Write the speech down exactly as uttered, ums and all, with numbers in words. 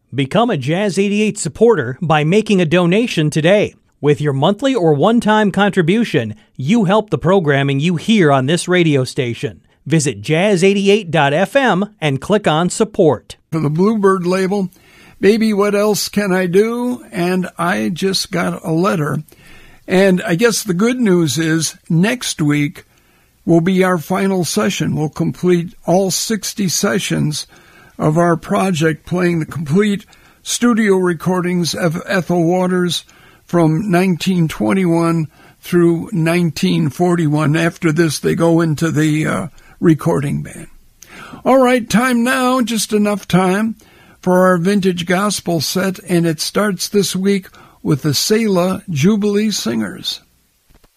Become a Jazz eighty-eight supporter by making a donation today. With your monthly or one-time contribution, you help the programming you hear on this radio station. Visit jazz eighty-eight dot f m and click on support. For the Bluebird label, Baby, What Else Can I Do? And I just got a letter. And I guess the good news is next week will be our final session. We'll complete all sixty sessions of our project, playing the complete studio recordings of Ethel Waters from nineteen twenty-one through nineteen forty-one. After this, they go into the uh, recording band. All right, time now, just enough time for our vintage gospel set, and it starts this week with the Selah Jubilee Singers.